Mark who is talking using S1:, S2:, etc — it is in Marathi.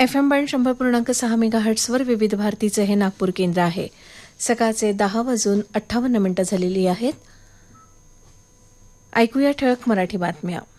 S1: FM बँड 100.6 मेगाहर्ट्झवर विविध भारतीचे हे नागपूर केंद्र आहे. सकाळचे 10:58 झालेली आहेत. ऐकूया ठळक मराठी बातम्या.